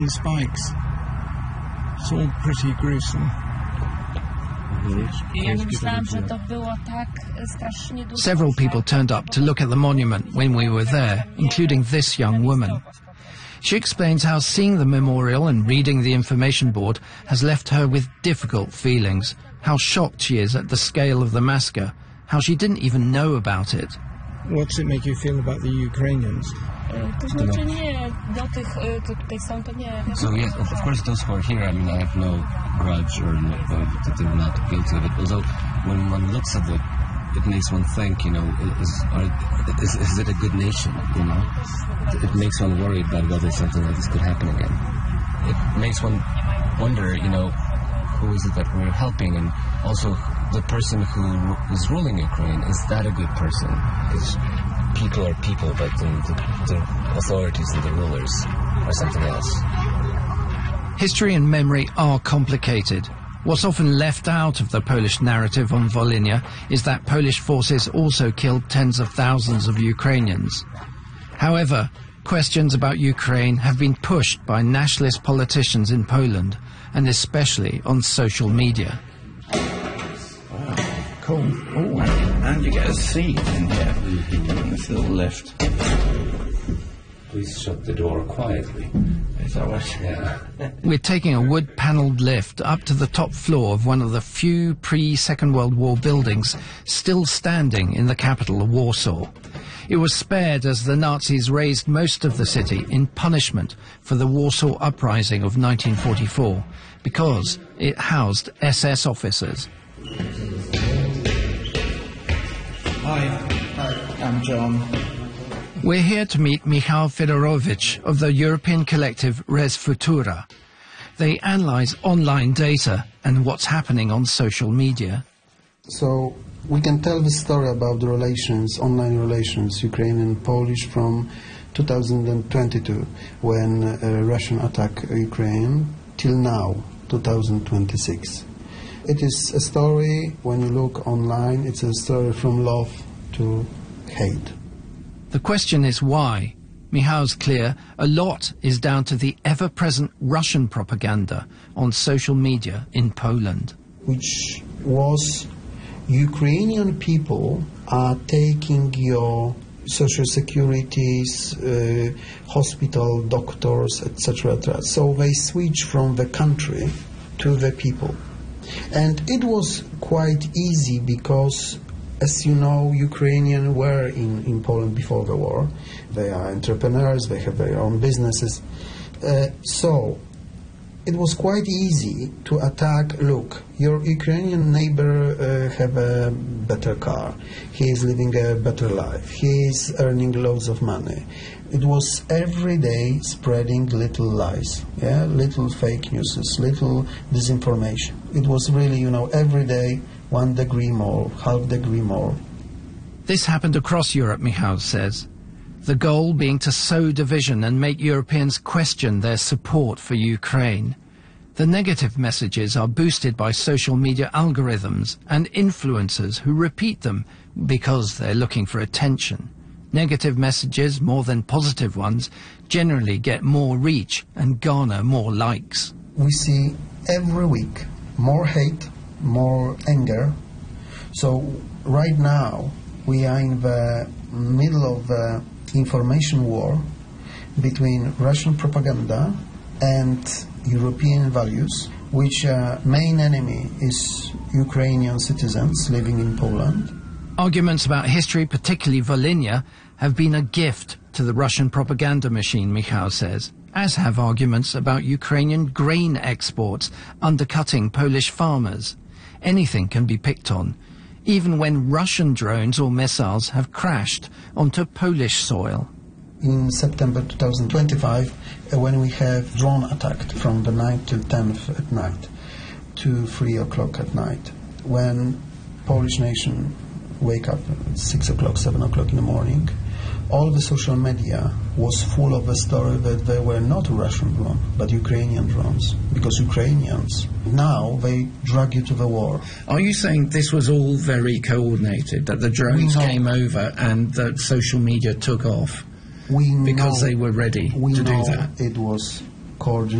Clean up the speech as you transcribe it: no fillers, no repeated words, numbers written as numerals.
spikes. It's all pretty gruesome. Several people turned up to look at the monument when we were there, including this young woman. She explains how seeing the memorial and reading the information board has left her with difficult feelings, how shocked she is at the scale of the massacre, how she didn't even know about it. What's it make you feel about the Ukrainians? So yes, of course those who are here, I mean, I have no grudge or no, that they're not guilty of it. Although when one looks at it, it makes one think, you know, is it a good nation, you know? It makes one worried about whether something like this could happen again. It makes one wonder, you know, who is it that we're helping, and also the person who is ruling Ukraine, is that a good person? Because people are people, but the authorities and the rulers are something else. History and memory are complicated. What's often left out of the Polish narrative on Volhynia is that Polish forces also killed tens of thousands of Ukrainians. However, questions about Ukraine have been pushed by nationalist politicians in Poland, and especially on social media. Cool. Oh, and you get a seat in here, in this little lift. Please shut the door quietly. Is that what? Yeah. We're taking a wood-panelled lift up to the top floor of one of the few pre-Second World War buildings still standing in the capital of Warsaw. It was spared as the Nazis razed most of the city in punishment for the Warsaw Uprising of 1944, because it housed SS officers. Hi, I'm John. We're here to meet Michał Fedorowicz of the European collective Res Futura. They analyze online data and what's happening on social media. So we can tell the story about the relations, online relations, Ukrainian and Polish, from 2022, when Russian attacked Ukraine, till now, 2026. It is a story, when you look online, it's a story from love to hate. The question is why. Michał's clear a lot is down to the ever-present Russian propaganda on social media in Poland. Which was Ukrainian people are taking your social securities, hospital, doctors, etc. So they switch from the country to the people. And it was quite easy because, as you know, Ukrainians were in Poland before the war. They are entrepreneurs, they have their own businesses. So it was quite easy to attack. Look, your Ukrainian neighbor have a better car. He is living a better life. He is earning loads of money. It was every day spreading little lies, little fake news, little disinformation. It was really, you know, every day 1 degree more, half degree more. This happened across Europe, Michał says. The goal being to sow division and make Europeans question their support for Ukraine. The negative messages are boosted by social media algorithms and influencers who repeat them because they're looking for attention. Negative messages, more than positive ones, generally get more reach and garner more likes. We see every week more hate, more anger. So right now we are in the middle of the information war between Russian propaganda and European values, which main enemy is Ukrainian citizens living in Poland. Arguments about history, particularly Volhynia, have been a gift to the Russian propaganda machine, Michał says, as have arguments about Ukrainian grain exports undercutting Polish farmers. Anything can be picked on, even when Russian drones or missiles have crashed onto Polish soil. In September 2025, when we have drone attacked from the 9th to 10th at night to 3 o'clock at night, when Polish nation wake up at 6 o'clock, 7 o'clock in the morning, all the social media was full of the story that they were not Russian drones, but Ukrainian drones. Because Ukrainians, now they drag you to the war. Are you saying this was all very coordinated, that the drones came over and the social media took off? Because they were ready to do that? It was coordinate